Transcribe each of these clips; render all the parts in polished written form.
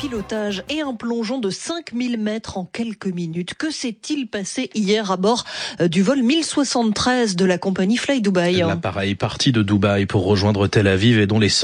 pilotage et un plongeon de 5000 mètres en quelques minutes. Que s'est-il passé hier à bord du vol 1073 de la compagnie Fly Dubai? L'appareil parti de Dubaï pour rejoindre Tel Aviv et dont les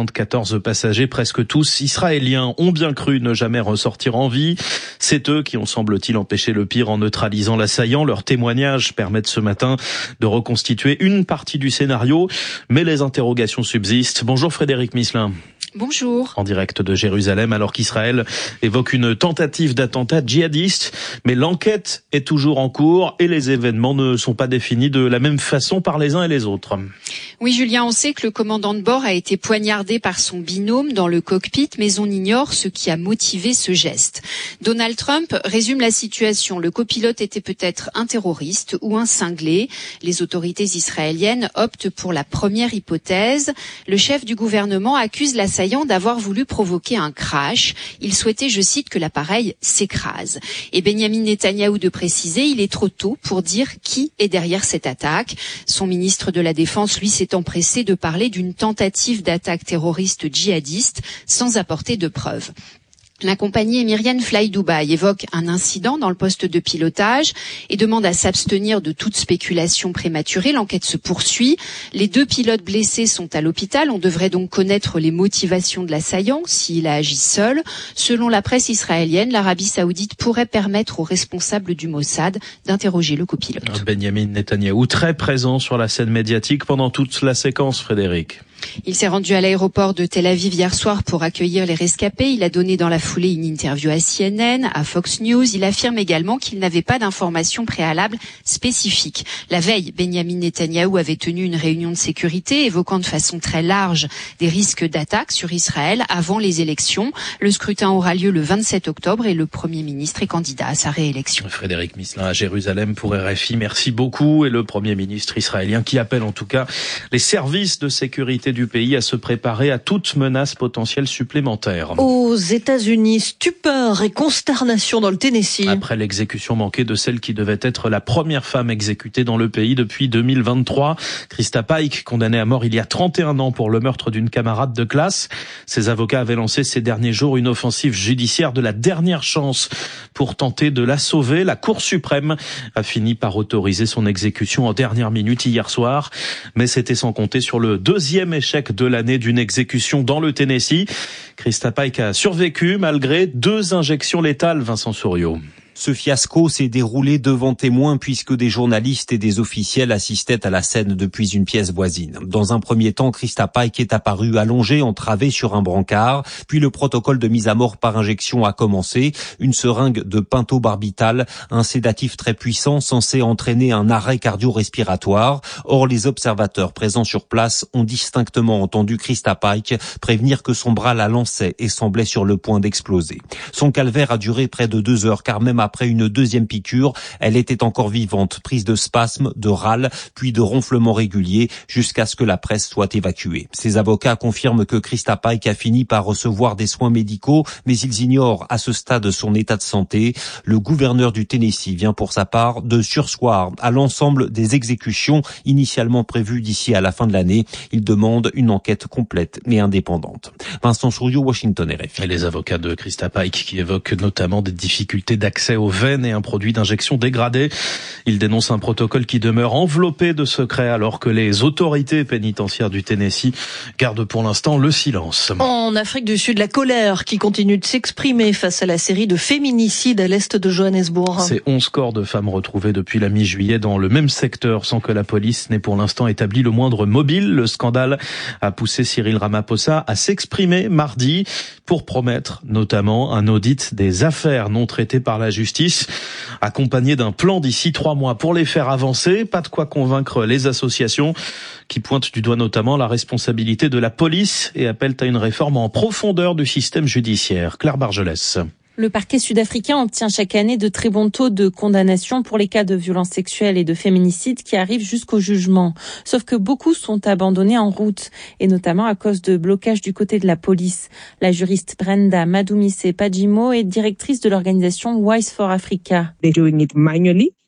174 passagers, presque tous israéliens, ont bien cru ne jamais ressortir en vie. C'est eux qui ont, semble-t-il, empêché le pire en neutralisant l'assaillant. Leurs témoignages permettent ce matin de reconstituer une partie du scénario, mais les interrogations subsistent. Bonjour Frédéric Misselin. Bonjour. En direct de Jérusalem, alors qu'Israël évoque une tentative d'attentat djihadiste. Mais l'enquête est toujours en cours et les événements ne sont pas définis de la même façon par les uns et les autres. Oui, Julien, on sait que le commandant de bord a été poignardé par son binôme dans le cockpit, mais on ignore ce qui a motivé ce geste. Donald Trump résume la situation. Le copilote était peut-être un terroriste ou un cinglé. Les autorités israéliennes optent pour la première hypothèse. Le chef du gouvernement accuse l'assaillant d'avoir voulu provoquer un crash. Il souhaitait, je cite, que l'appareil s'écrase. Et Benyamin Netanyahou de préciser, il est trop tôt pour dire qui est derrière cette attaque. Son ministre de la Défense, lui, s'est empressé de parler d'une tentative d'attaque terroriste djihadiste sans apporter de preuves. La compagnie émirienne Fly Dubai évoque un incident dans le poste de pilotage et demande à s'abstenir de toute spéculation prématurée. L'enquête se poursuit. Les 2 pilotes blessés sont à l'hôpital. On devrait donc connaître les motivations de l'assaillant s'il a agi seul. Selon la presse israélienne, l'Arabie Saoudite pourrait permettre aux responsables du Mossad d'interroger le copilote. Benyamin Netanyahou, très présent sur la scène médiatique pendant toute la séquence, Frédéric. Il s'est rendu à l'aéroport de Tel Aviv hier soir pour accueillir les rescapés. Il a donné dans la foulée une interview à CNN, à Fox News. Il affirme également qu'il n'avait pas d'informations préalables spécifiques. La veille, Benyamin Netanyahou avait tenu une réunion de sécurité évoquant de façon très large des risques d'attaque sur Israël avant les élections. Le scrutin aura lieu le 27 octobre et le Premier ministre est candidat à sa réélection. Frédéric Misselin à Jérusalem pour RFI. Merci beaucoup. Et le Premier ministre israélien qui appelle en tout cas les services de sécurité du pays à se préparer à toute menace potentielle supplémentaire. Aux États-Unis, stupeur et consternation dans le Tennessee. Après l'exécution manquée de celle qui devait être la première femme exécutée dans le pays depuis 2023, Krista Pike, condamnée à mort il y a 31 ans pour le meurtre d'une camarade de classe. Ses avocats avaient lancé ces derniers jours une offensive judiciaire de la dernière chance pour tenter de la sauver. La Cour suprême a fini par autoriser son exécution en dernière minute hier soir, mais c'était sans compter sur le deuxième échec de l'année d'une exécution dans le Tennessee. Krista Pike a survécu malgré 2 injections létales, Vincent Souriau. Ce fiasco s'est déroulé devant témoins puisque des journalistes et des officiels assistaient à la scène depuis une pièce voisine. Dans un premier temps, Krista Pike est apparue allongée, entravée sur un brancard. Puis le protocole de mise à mort par injection a commencé. Une seringue de pentobarbital, un sédatif très puissant censé entraîner un arrêt cardio-respiratoire. Or, les observateurs présents sur place ont distinctement entendu Krista Pike prévenir que son bras la lançait et semblait sur le point d'exploser. Son calvaire a duré près de 2 heures car même après une deuxième piqûre, elle était encore vivante, prise de spasmes, de râles, puis de ronflements réguliers, jusqu'à ce que la presse soit évacuée. Ses avocats confirment que Krista Pike a fini par recevoir des soins médicaux, mais ils ignorent à ce stade son état de santé. Le gouverneur du Tennessee vient pour sa part de surseoir à l'ensemble des exécutions initialement prévues d'ici à la fin de l'année. Il demande une enquête complète mais indépendante. Vincent Souriau, Washington, RFI. Et les avocats de Krista Pike qui évoquent notamment des difficultés d'accès aux veines et un produit d'injection dégradé. Il dénonce un protocole qui demeure enveloppé de secrets alors que les autorités pénitentiaires du Tennessee gardent pour l'instant le silence. En Afrique du Sud, la colère qui continue de s'exprimer face à la série de féminicides à l'est de Johannesburg. C'est 11 corps de femmes retrouvés depuis la mi-juillet dans le même secteur sans que la police n'ait pour l'instant établi le moindre mobile. Le scandale a poussé Cyril Ramaphosa à s'exprimer mardi pour promettre notamment un audit des affaires non traitées par la justice, accompagné d'un plan d'ici 3 mois pour les faire avancer. Pas de quoi convaincre les associations qui pointent du doigt notamment la responsabilité de la police et appellent à une réforme en profondeur du système judiciaire. Claire Bargelès. Le parquet sud-africain obtient chaque année de très bons taux de condamnation pour les cas de violences sexuelles et de féminicides qui arrivent jusqu'au jugement. Sauf que beaucoup sont abandonnés en route, et notamment à cause de blocages du côté de la police. La juriste Brenda Madumise Pajimo est directrice de l'organisation Wise for Africa. They're doing it manually.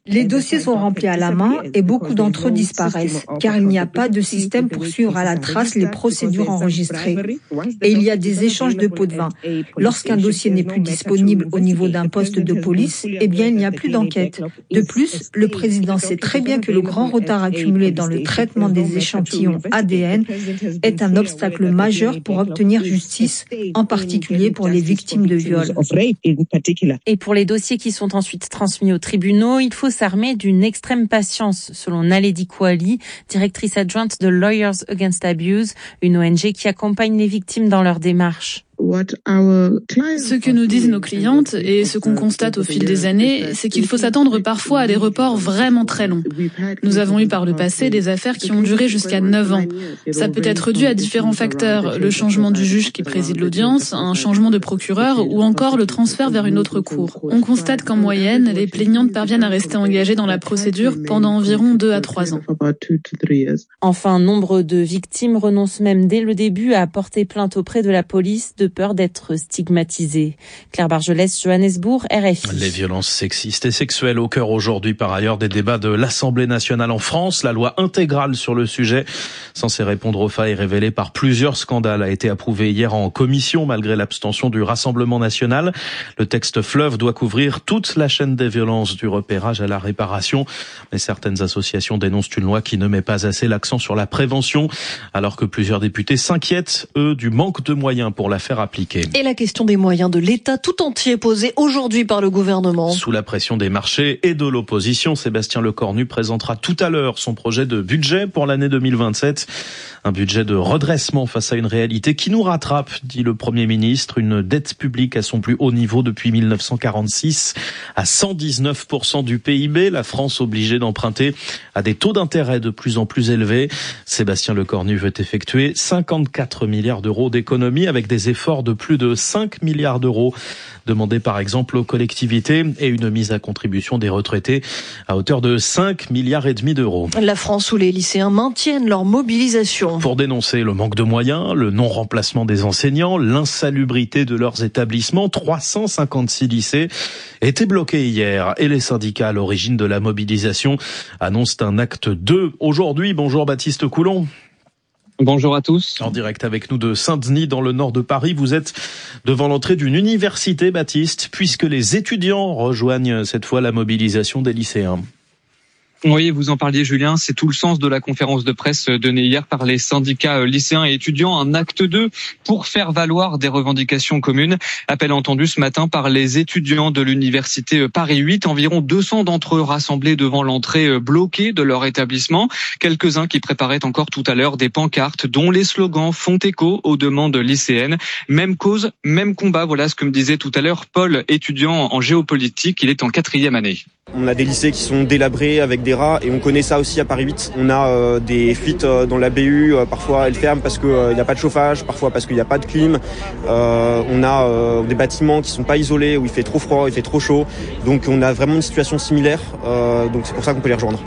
Les dossiers sont remplis à la main et beaucoup d'entre eux disparaissent, car il n'y a pas de système pour suivre à la trace les procédures enregistrées. Et il y a des échanges de pots de vin. Lorsqu'un dossier n'est plus disponible au niveau d'un poste de police, eh bien il n'y a plus d'enquête. De plus, le président sait très bien que le grand retard accumulé dans le traitement des échantillons ADN est un obstacle majeur pour obtenir justice, en particulier pour les victimes de viol. Et pour les dossiers qui sont ensuite transmis aux tribunaux, il faut s'armer d'une extrême patience, selon Naledi Kouali, directrice adjointe de Lawyers Against Abuse, une ONG qui accompagne les victimes dans leur démarche. Ce que nous disent nos clientes et ce qu'on constate au fil des années, c'est qu'il faut s'attendre parfois à des reports vraiment très longs. Nous avons eu par le passé des affaires qui ont duré jusqu'à 9 ans. Ça peut être dû à différents facteurs, le changement du juge qui préside l'audience, un changement de procureur ou encore le transfert vers une autre cour. On constate qu'en moyenne, les plaignantes parviennent à rester engagées dans la procédure pendant environ 2 à 3 ans. Enfin, nombre de victimes renoncent même dès le début à porter plainte auprès de la police de peur d'être stigmatisée. Claire Bargelès, Johannesburg, RFI. Les violences sexistes et sexuelles au cœur aujourd'hui, par ailleurs, des débats de l'Assemblée nationale en France. La loi intégrale sur le sujet, censée répondre aux failles révélées par plusieurs scandales, a été approuvée hier en commission, malgré l'abstention du Rassemblement national. Le texte fleuve doit couvrir toute la chaîne des violences, du repérage à la réparation. Mais certaines associations dénoncent une loi qui ne met pas assez l'accent sur la prévention, alors que plusieurs députés s'inquiètent, eux, du manque de moyens pour la faire appliquer. Et la question des moyens de l'État tout entier posée aujourd'hui par le gouvernement. Sous la pression des marchés et de l'opposition, Sébastien Lecornu présentera tout à l'heure son projet de budget pour l'année 2027. Un budget de redressement face à une réalité qui nous rattrape, dit le Premier ministre. Une dette publique à son plus haut niveau depuis 1946, à 119% du PIB. La France obligée d'emprunter à des taux d'intérêt de plus en plus élevés. Sébastien Lecornu veut effectuer 54 milliards d'euros d'économies avec des efforts de plus de 5 milliards d'euros demandés par exemple aux collectivités et une mise à contribution des retraités à hauteur de 5 milliards et demi d'euros. La France où les lycéens maintiennent leur mobilisation. Pour dénoncer le manque de moyens, le non-remplacement des enseignants, l'insalubrité de leurs établissements, 356 lycées étaient bloqués hier et les syndicats à l'origine de la mobilisation annoncent un acte 2 aujourd'hui. Bonjour Baptiste Coulon. Bonjour à tous. En direct avec nous de Saint-Denis dans le nord de Paris. Vous êtes devant l'entrée d'une université, Baptiste, puisque les étudiants rejoignent cette fois la mobilisation des lycéens. Oui, vous en parliez Julien, c'est tout le sens de la conférence de presse donnée hier par les syndicats lycéens et étudiants, un acte 2 pour faire valoir des revendications communes. Appel entendu ce matin par les étudiants de l'université Paris 8, environ 200 d'entre eux rassemblés devant l'entrée bloquée de leur établissement. Quelques-uns qui préparaient encore tout à l'heure des pancartes dont les slogans font écho aux demandes lycéennes. Même cause, même combat, voilà ce que me disait tout à l'heure Paul, étudiant en géopolitique, il est en 4e année. On a des lycées qui sont délabrés avec des rats et on connaît ça aussi à Paris 8. On a des fuites dans la BU, parfois elles ferment parce qu'il n'y a pas de chauffage, parfois parce qu'il n'y a pas de clim. On a des bâtiments qui sont pas isolés, où il fait trop froid, il fait trop chaud. Donc on a vraiment une situation similaire, donc c'est pour ça qu'on peut les rejoindre.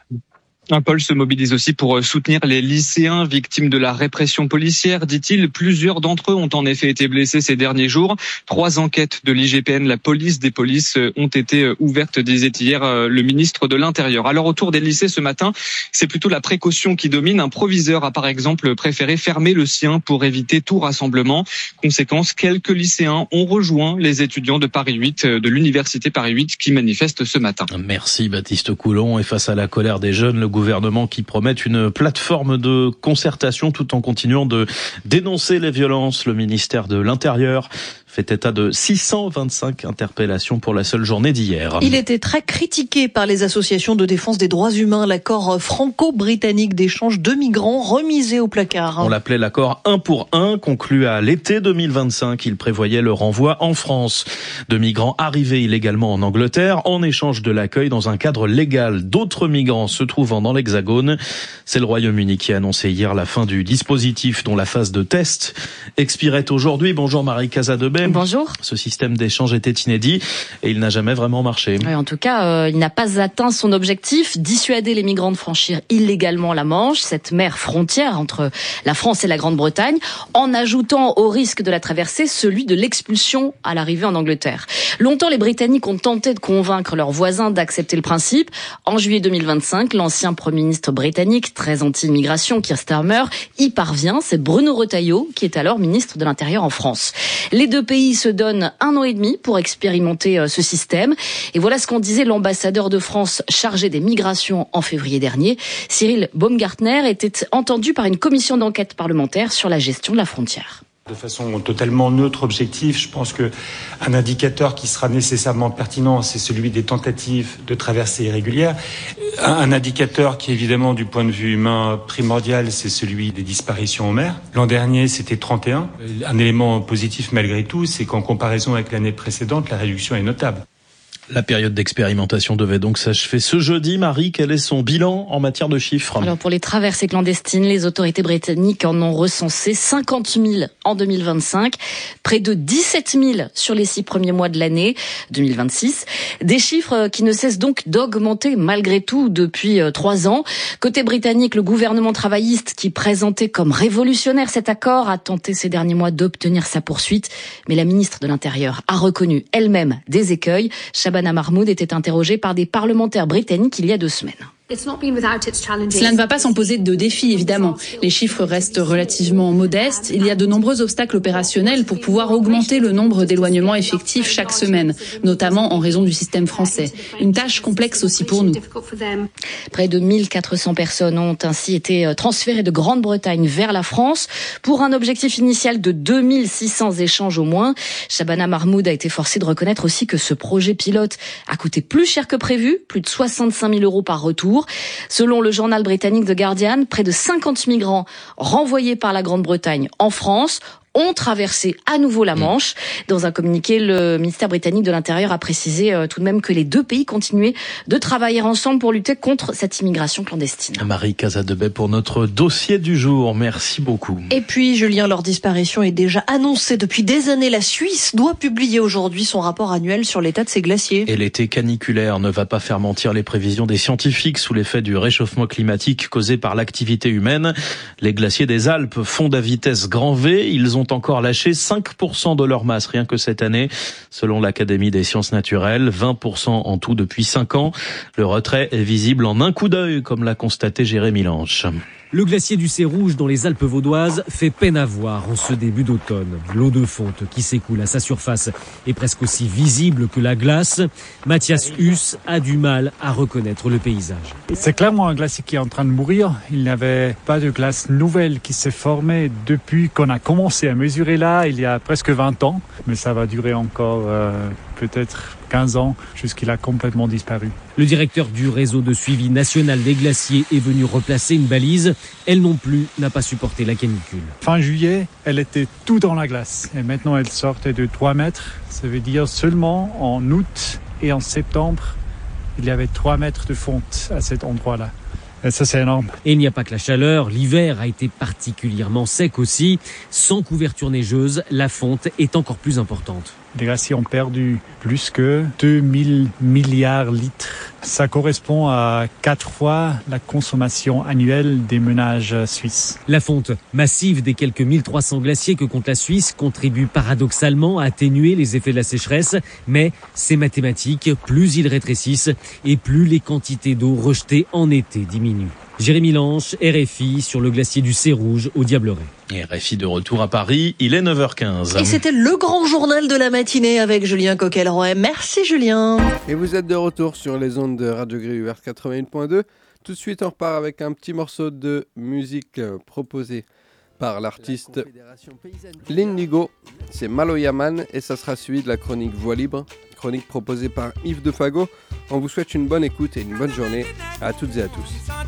Paul se mobilise aussi pour soutenir les lycéens victimes de la répression policière, dit-il. Plusieurs d'entre eux ont en effet été blessés ces derniers jours. 3 enquêtes de l'IGPN, la police des polices, ont été ouvertes, disait hier le ministre de l'Intérieur. Alors autour des lycées ce matin, c'est plutôt la précaution qui domine. Un proviseur a par exemple préféré fermer le sien pour éviter tout rassemblement. Conséquence, quelques lycéens ont rejoint les étudiants de Paris 8, de l'université Paris 8 qui manifestent ce matin. Merci Baptiste Coulon. Et face à la colère des jeunes, le gouvernement qui promet une plateforme de concertation tout en continuant de dénoncer les violences. Le ministère de l'Intérieur fait état de 625 interpellations pour la seule journée d'hier. Il était très critiqué par les associations de défense des droits humains, l'accord franco-britannique d'échange de migrants remisé au placard. On l'appelait l'accord 1 pour 1, conclu à l'été 2025. Il prévoyait le renvoi en France de migrants arrivés illégalement en Angleterre en échange de l'accueil dans un cadre légal d'autres migrants se trouvant dans l'Hexagone. C'est le Royaume-Uni qui a annoncé hier la fin du dispositif dont la phase de test expirait aujourd'hui. Bonjour Marie Casadebel. Kazadebeh. Bonjour. Ce système d'échange était inédit et il n'a jamais vraiment marché. Oui, en tout cas, il n'a pas atteint son objectif, dissuader les migrants de franchir illégalement la Manche, cette mer frontière entre la France et la Grande-Bretagne, en ajoutant au risque de la traversée celui de l'expulsion à l'arrivée en Angleterre. Longtemps, les Britanniques ont tenté de convaincre leurs voisins d'accepter le principe. En juillet 2025, l'ancien Premier ministre britannique, très anti-immigration, Keir Starmer, y parvient. C'est Bruno Retailleau qui est alors ministre de l'Intérieur en France. Les deux pays se donnent 1 an et demi pour expérimenter ce système. Et voilà ce qu'en disait l'ambassadeur de France chargé des migrations en février dernier. Cyril Baumgartner était entendu par une commission d'enquête parlementaire sur la gestion de la frontière. De façon totalement neutre, objective, je pense que un indicateur qui sera nécessairement pertinent, c'est celui des tentatives de traversée irrégulière. Un indicateur qui, évidemment, du point de vue humain primordial, c'est celui des disparitions en mer. L'an dernier, c'était 31. Un élément positif malgré tout, c'est qu'en comparaison avec l'année précédente, la réduction est notable. La période d'expérimentation devait donc s'achever ce jeudi. Marie, quel est son bilan en matière de chiffres ? Alors pour les traversées clandestines, les autorités britanniques en ont recensé 50 000 en 2025, près de 17 000 sur les 6 premiers mois de l'année 2026. Des chiffres qui ne cessent donc d'augmenter malgré tout depuis 3 ans. Côté britannique, le gouvernement travailliste qui présentait comme révolutionnaire cet accord a tenté ces derniers mois d'obtenir sa poursuite. Mais la ministre de l'Intérieur a reconnu elle-même des écueils. Shabana Mahmoud était interrogée par des parlementaires britanniques il y a 2 semaines. Cela ne va pas sans poser de défis, évidemment. Les chiffres restent relativement modestes. Il y a de nombreux obstacles opérationnels pour pouvoir augmenter le nombre d'éloignements effectifs chaque semaine, notamment en raison du système français. Une tâche complexe aussi pour nous. Près de 1400 personnes ont ainsi été transférées de Grande-Bretagne vers la France pour un objectif initial de 2600 échanges au moins. Shabana Mahmoud a été forcée de reconnaître aussi que ce projet pilote a coûté plus cher que prévu, plus de 65 000 € par retour. Selon le journal britannique The Guardian, près de 50 migrants renvoyés par la Grande-Bretagne en France ont traversé à nouveau la Manche. Dans un communiqué, le ministère britannique de l'Intérieur a précisé tout de même que les deux pays continuaient de travailler ensemble pour lutter contre cette immigration clandestine. Marie Kazadebeh pour notre dossier du jour. Merci beaucoup. Et puis, Julien, leur disparition est déjà annoncée depuis des années. La Suisse doit publier aujourd'hui son rapport annuel sur l'état de ses glaciers. Et l'été caniculaire ne va pas faire mentir les prévisions des scientifiques sous l'effet du réchauffement climatique causé par l'activité humaine. Les glaciers des Alpes fondent à vitesse grand V. Ils ont encore lâché 5% de leur masse rien que cette année, selon l'Académie des sciences naturelles, 20% en tout depuis 5 ans. Le retrait est visible en un coup d'œil, comme l'a constaté Jérémy Lanche. Le glacier du Cérouge dans les Alpes vaudoises fait peine à voir en ce début d'automne. L'eau de fonte qui s'écoule à sa surface est presque aussi visible que la glace. Mathias Huss a du mal à reconnaître le paysage. C'est clairement un glacier qui est en train de mourir. Il n'y avait pas de glace nouvelle qui s'est formée depuis qu'on a commencé à mesurer là, il y a presque 20 ans. Mais ça va durer encore peut-être 15 ans jusqu'il a complètement disparu. Le directeur du réseau de suivi national des glaciers est venu replacer une balise. Elle non plus n'a pas supporté la canicule. Fin juillet, elle était tout dans la glace. Et maintenant, elle sortait de 3 mètres. Ça veut dire seulement en août et en septembre, il y avait 3 mètres de fonte à cet endroit-là. Et ça, c'est énorme. Et il n'y a pas que la chaleur. L'hiver a été particulièrement sec aussi. Sans couverture neigeuse, la fonte est encore plus importante. Les glaciers ont perdu plus que 2000 milliards de litres. Ça correspond à 4 fois la consommation annuelle des ménages suisses. La fonte massive des quelques 1300 glaciers que compte la Suisse contribue paradoxalement à atténuer les effets de la sécheresse. Mais c'est mathématique, plus ils rétrécissent et plus les quantités d'eau rejetées en été diminuent. Jérémy Lanche, RFI, sur le glacier du Cérouge au Diableret. Et RFI de retour à Paris, il est 9h15. Et c'était le grand journal de la matinée avec Julien Coquelroy. Merci Julien. Et vous êtes de retour sur les ondes de Radio Gris UR 81.2. Tout de suite, on repart avec un petit morceau de musique proposé par l'artiste L'Indigo. C'est Maloyaman et ça sera suivi de la chronique Voix Libre, chronique proposée par Yves Defago. On vous souhaite une bonne écoute et une bonne journée à toutes et à tous.